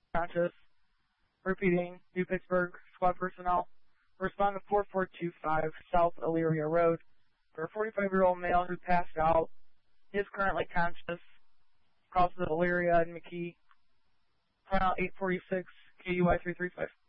conscious. Repeating, New Pittsburgh squad personnel. Respond to 4425 South Elyria Road for a 45-year-old male who passed out. He is currently conscious. Calls to Elyria and McKee. Final 846 KUI 335.